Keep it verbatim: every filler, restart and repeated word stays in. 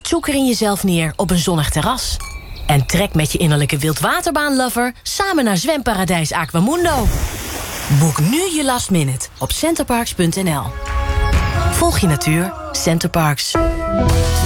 zoek er in jezelf neer op een zonnig terras. En trek met je innerlijke wildwaterbaanlover samen naar zwemparadijs Aquamundo. Boek nu je last minute op centerparks punt n l. Volg je natuur, Centerparks.